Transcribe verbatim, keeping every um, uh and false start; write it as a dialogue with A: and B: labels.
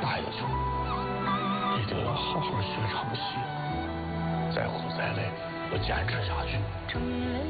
A: 大爷兄，一定要好好学唱戏，再苦再累，我坚持下去。